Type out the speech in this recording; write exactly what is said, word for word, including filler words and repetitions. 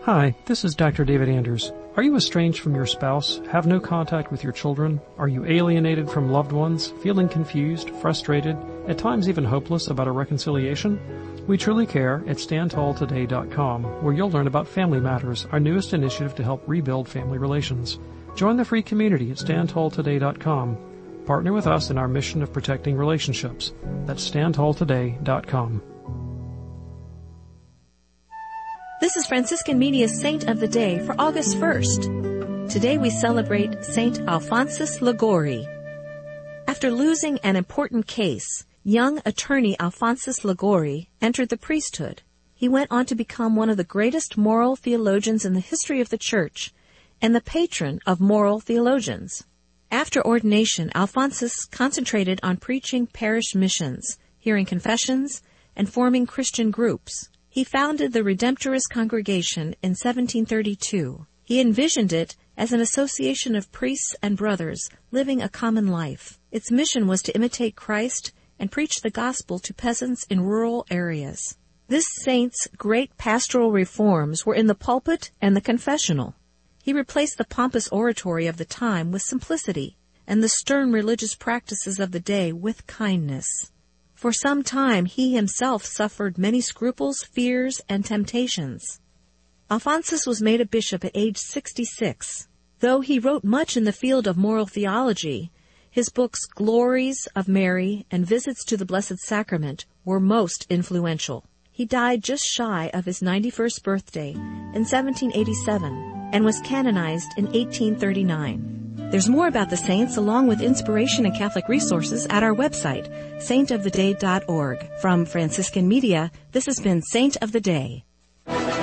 Hi, this is Doctor David Anders. Are you estranged from your spouse, have no contact with your children? Are you alienated from loved ones, feeling confused, frustrated, at times even hopeless about a reconciliation? We truly care at stand tall today dot com, where you'll learn about Family Matters, our newest initiative to help rebuild family relations. Join the free community at stand tall today dot com. Partner with us in our mission of protecting relationships. That's stand tall today dot com. This is Franciscan Media's Saint of the Day for August first. Today we celebrate Saint Alphonsus Liguori. After losing an important case, young attorney Alphonsus Liguori entered the priesthood. He went on to become one of the greatest moral theologians in the history of the Church and the patron of moral theologians. After ordination, Alphonsus concentrated on preaching parish missions, hearing confessions, and forming Christian groups. He founded the Redemptorist Congregation in seventeen thirty-two. He envisioned it as an association of priests and brothers living a common life. Its mission was to imitate Christ and preach the gospel to peasants in rural areas. This saint's great pastoral reforms were in the pulpit and the confessional. He replaced the pompous oratory of the time with simplicity and the stern religious practices of the day with kindness. For some time he himself suffered many scruples, fears, and temptations. Alphonsus was made a bishop at age sixty-six. Though he wrote much in the field of moral theology, his books Glories of Mary and Visits to the Blessed Sacrament were most influential. He died just shy of his ninety-first birthday in seventeen eighty-seven and was canonized in eighteen thirty-nine. There's more about the saints along with inspiration and Catholic resources at our website, saint of the day dot org. From Franciscan Media, this has been Saint of the Day.